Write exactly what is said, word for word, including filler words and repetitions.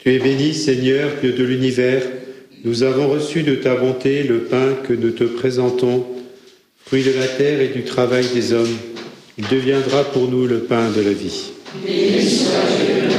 Tu es béni, Seigneur, Dieu de l'univers. Nous avons reçu de ta bonté le pain que nous te présentons, fruit de la terre et du travail des hommes. Il deviendra pour nous le pain de la vie. Béni sois Dieu.